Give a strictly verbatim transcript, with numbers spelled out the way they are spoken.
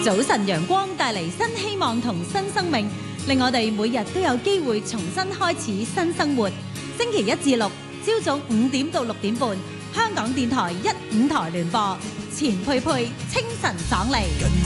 早晨陽光帶嚟新希望同新生命，令我哋每日都有機會重新開始新生活。星期一至六朝早五點到六點半，香港電台一五台聯播，錢佩佩清晨爽利。